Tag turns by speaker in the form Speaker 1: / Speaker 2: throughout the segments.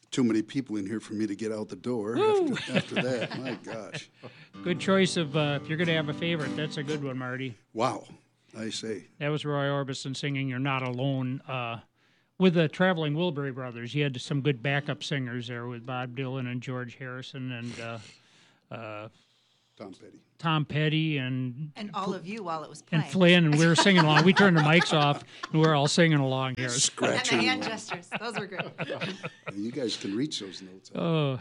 Speaker 1: too many people in here for me to get out the door
Speaker 2: Woo!
Speaker 1: after that. My gosh.
Speaker 2: Good choice of, if you're going to have a favorite, that's a good one, Marty.
Speaker 1: Wow, I say.
Speaker 2: That was Roy Orbison singing You're Not Alone. With the Traveling Wilbury Brothers, he had some good backup singers there with Bob Dylan and George Harrison and
Speaker 1: Tom Petty.
Speaker 2: Tom Petty and
Speaker 3: all of you while it was playing.
Speaker 2: and Flynn, and we were singing along. We turned the mics off, and we were all singing along here.
Speaker 3: And the
Speaker 1: Scratching.
Speaker 3: hand gestures. Those were great.
Speaker 1: You guys can reach those notes.
Speaker 2: Oh.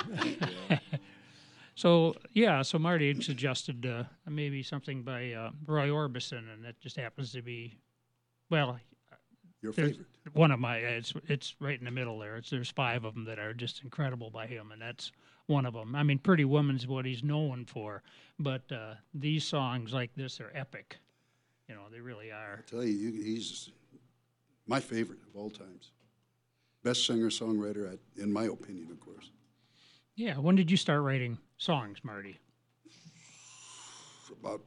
Speaker 2: So Marty had suggested maybe something by Roy Orbison, and that just happens to be, well,
Speaker 1: Your favorite.
Speaker 2: one of my. It's right in the middle there. There's 5 of them that are just incredible by him, and that's one of them. I mean, Pretty Woman's what he's known for, but these songs like this are epic. You know, they really are.
Speaker 1: I tell you, he's my favorite of all times. Best singer-songwriter, in my opinion, of course.
Speaker 2: Yeah. When did you start writing songs, Marty?
Speaker 1: About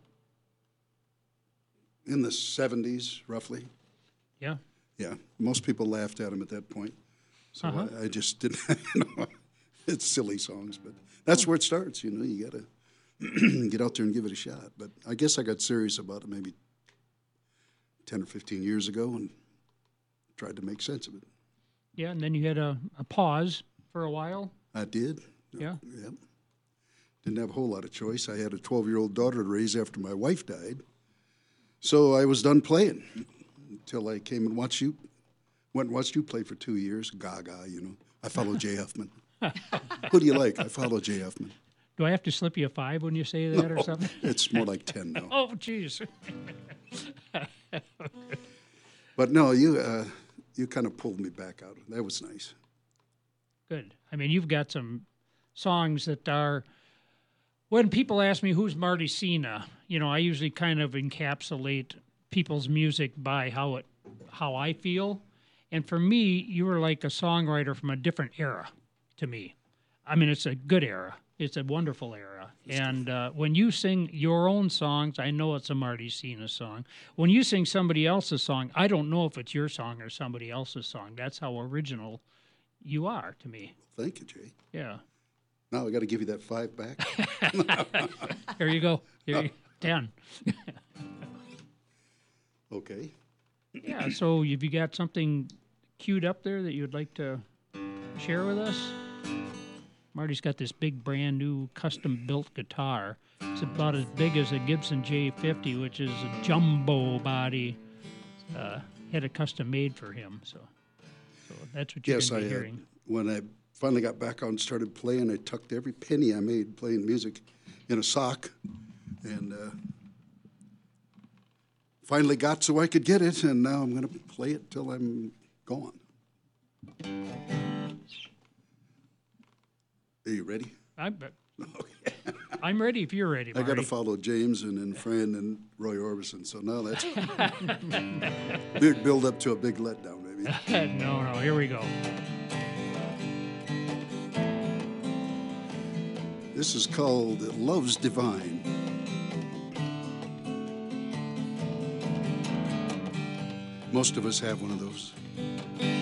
Speaker 1: in the 70s, roughly.
Speaker 2: Yeah.
Speaker 1: Yeah, most people laughed at him at that point. So I just didn't, it's silly songs, but that's where it starts, you got to get out there and give it a shot. But I guess I got serious about it maybe 10 or 15 years ago and tried to make sense of it.
Speaker 2: Yeah, and then you had a pause for a while.
Speaker 1: I did.
Speaker 2: Yeah.
Speaker 1: Yep. Didn't have a whole lot of choice. I had a 12-year-old daughter to raise after my wife died. So I was done playing until I came and watched you. Went and watched you play for 2 years. Gaga, I follow Jay Huffman. Who do you like? I follow Jay Huffman.
Speaker 2: Do I have to slip you a 5 when you say that or something?
Speaker 1: It's more like 10 now.
Speaker 2: Oh, jeez.
Speaker 1: But no, you kind of pulled me back out. That was nice.
Speaker 2: Good. I mean, you've got some songs that are, when people ask me who's Marty Sina, I usually kind of encapsulate people's music by how I feel. And for me, you were like a songwriter from a different era to me. I mean, it's a good era. It's a wonderful era. And when you sing your own songs, I know it's a Marty Sina song. When you sing somebody else's song, I don't know if it's your song or somebody else's song. That's how original you are to me.
Speaker 1: Thank you, Jay.
Speaker 2: Yeah.
Speaker 1: Now I got to give you that 5 back.
Speaker 2: Here you go. 10.
Speaker 1: Okay.
Speaker 2: Yeah, so have you got something queued up there that you'd like to share with us? Marty's got this big brand new custom built guitar. It's about as big as a Gibson J50, which is a jumbo body. Had it custom made for him, so that's what you're
Speaker 1: Yes,
Speaker 2: going to
Speaker 1: I
Speaker 2: be hearing.
Speaker 1: when I finally got back out and started playing, I tucked every penny I made playing music in a sock, and finally got so I could get it, and now I'm going to play it till I'm gone. Are you ready?
Speaker 2: I'm ready if you're ready, Marty.
Speaker 1: I got to follow James and then Fran and Roy Orbison, so now that's big build up to a big letdown, maybe.
Speaker 2: No, here we go.
Speaker 1: This is called Love's Divine. Most of us have one of those.